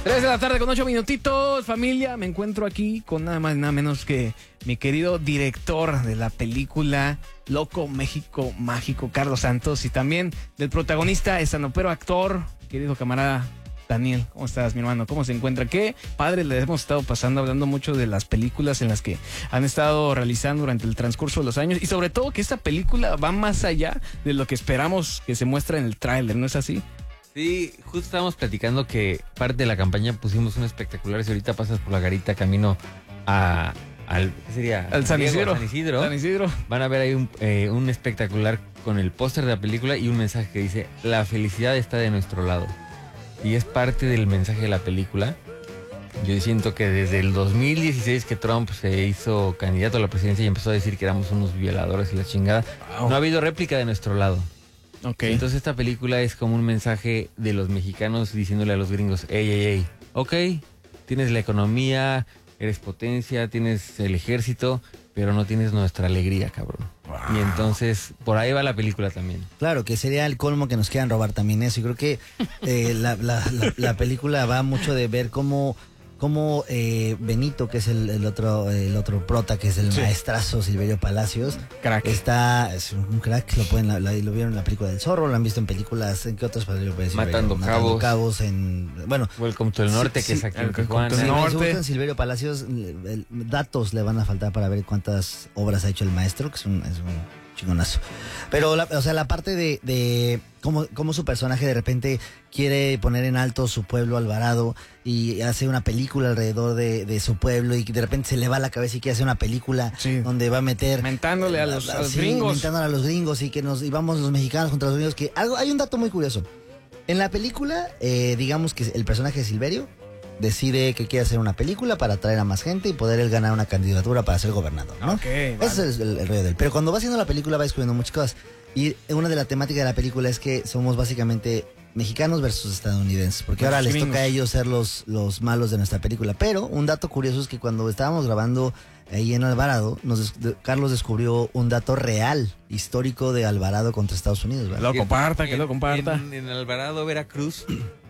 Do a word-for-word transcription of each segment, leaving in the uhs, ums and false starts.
Tres de la tarde con ocho minutitos, familia. Me encuentro aquí con nada más y nada menos que mi querido director de la película Loco México Mágico, Carlos Santos, y también del protagonista, estanopero, actor, querido camarada Daniel. ¿Cómo estás, mi hermano? ¿Cómo se encuentra? Qué padre le hemos estado pasando, hablando mucho de las películas en las que han estado realizando durante el transcurso de los años, y sobre todo que esta película va más allá de lo que esperamos que se muestra en el tráiler, ¿no es así? Sí, justo estábamos platicando que parte de la campaña pusimos un espectacular. Si ahorita pasas por la garita camino a, al, ¿qué sería? Al San Diego, Isidro. San Isidro. San Isidro. Van a ver ahí un, eh, un espectacular con el póster de la película y un mensaje que dice: la felicidad está de nuestro lado. Y es parte del mensaje de la película. Yo siento que desde el dos mil dieciséis que Trump se hizo candidato a la presidencia y empezó a decir que éramos unos violadores y la chingada, wow, no ha habido réplica de nuestro lado. Okay. Entonces esta película es como un mensaje de los mexicanos diciéndole a los gringos: ey, ey, ey, ok, tienes la economía, eres potencia, tienes el ejército, pero no tienes nuestra alegría, cabrón. Wow. Y entonces por ahí va la película también. Claro, que sería el colmo que nos quieran robar también eso. Y creo que eh, la, la, la, la película va mucho de ver cómo... Como eh, Benito, que es el, el otro el otro prota, que es el sí. maestrazo Silverio Palacios, crack. Está, es un crack, lo pueden la, la, lo vieron en la película del Zorro, lo han visto en películas, ¿en qué otras películas? Matando Matando Cabos. Cabos, en, bueno. Welcome to el Norte, sí, que es aquí en Tijuana. Si les gustan Silverio Palacios, el, el, datos le van a faltar para ver cuántas obras ha hecho el maestro, que es un, es un chingonazo. Pero, la, o sea, la parte de, de cómo, cómo su personaje de repente quiere poner en alto su pueblo Alvarado y hace una película alrededor de, de su pueblo, y de repente se le va la cabeza y quiere hacer una película sí. donde va a meter... Mentándole a los, a, a los sí, gringos. Mentándole a los gringos, y que nos íbamos los mexicanos contra los gringos. Que algo, hay un dato muy curioso. En la película, eh, digamos que el personaje de Silverio decide que quiere hacer una película para atraer a más gente y poder él ganar una candidatura para ser gobernador, ¿no? Okay, vale. Ese es el, el rollo de él. Pero cuando va haciendo la película va descubriendo muchas cosas. Y una de las temáticas de la película es que somos básicamente mexicanos versus estadounidenses, porque ahora les toca a ellos ser los, los malos de nuestra película. Pero un dato curioso es que cuando estábamos grabando ahí en Alvarado, nos, Carlos descubrió un dato real, histórico, de Alvarado contra Estados Unidos, ¿verdad? Que lo comparta, que lo comparta. En, en Alvarado, Veracruz,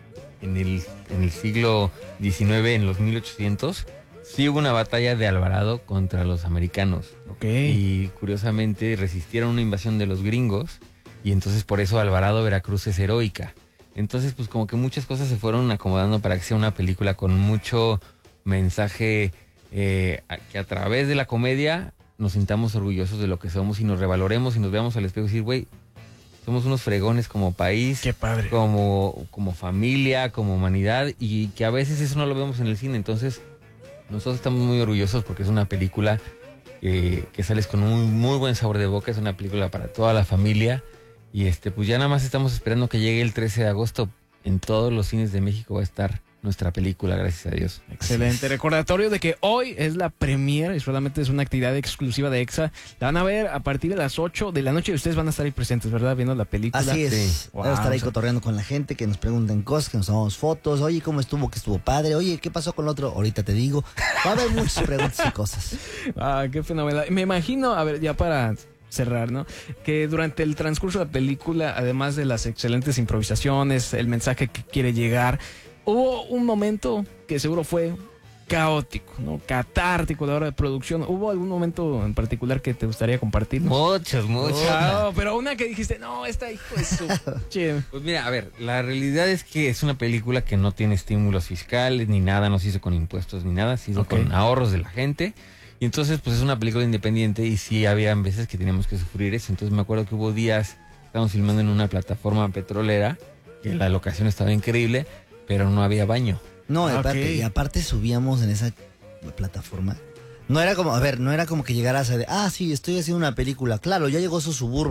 en el, en el siglo diecinueve, en los mil ochocientos, sí hubo una batalla de Alvarado contra los americanos. Okay. Y curiosamente resistieron una invasión de los gringos, y entonces por eso Alvarado, Veracruz es heroica. Entonces pues como que muchas cosas se fueron acomodando para que sea una película con mucho mensaje, eh, a, que a través de la comedia nos sintamos orgullosos de lo que somos y nos revaloremos y nos veamos al espejo y decir: güey, somos unos fregones como país. Qué padre. Como, como familia, como humanidad, y que a veces eso no lo vemos en el cine. Entonces nosotros estamos muy orgullosos porque es una película eh, que sales con un muy buen sabor de boca. Es una película para toda la familia. Y este pues ya nada más estamos esperando que llegue el trece de agosto. En todos los cines de México va a estar nuestra película, gracias a Dios. Excelente. Recordatorio de que hoy es la premiere y solamente es una actividad exclusiva de EXA. La van a ver a partir de las ocho de la noche y ustedes van a estar ahí presentes, ¿verdad? Viendo la película. Así es. Sí. Wow, Vamos a estar ahí o sea, cotorreando con la gente, que nos pregunten cosas, que nos tomamos fotos. Oye, ¿cómo estuvo? Que estuvo padre. Oye, ¿qué pasó con el otro? Ahorita te digo. Va a haber muchas preguntas y cosas. Ah, qué fenomenal. Me imagino, a ver, ya para cerrar, ¿no? Que durante el transcurso de la película, además de las excelentes improvisaciones, el mensaje que quiere llegar, hubo un momento que seguro fue caótico, ¿no? Catártico a la hora de producción. ¿Hubo algún momento en particular que te gustaría compartir? Muchos, muchos. Oh, no, pero una que dijiste: no, esta hijo de su... Che. Pues mira, a ver, la realidad es que es una película que no tiene estímulos fiscales ni nada, no se hizo con impuestos ni nada, se hizo okay. con ahorros de la gente. Y entonces, pues es una película independiente y sí había veces que teníamos que sufrir eso. Entonces me acuerdo que hubo días, estábamos filmando en una plataforma petrolera, que la locación estaba increíble, pero no había baño. No, okay. aparte, y aparte subíamos en esa plataforma. No era como, a ver, no era como que llegaras a de, ah, sí, estoy haciendo una película. Claro, ya llegó su Suburban.